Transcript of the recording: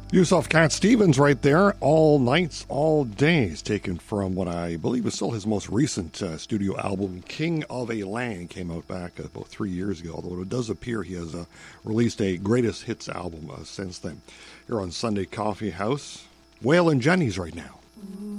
Yusuf Cat Stevens right there, All Nights, All Days, taken from what I believe is still his most recent studio album, King of a Land, came out back about 3 years ago, although it does appear he has released a greatest hits album since then. Here on Sunday Coffee House, Waylon Jennings right now.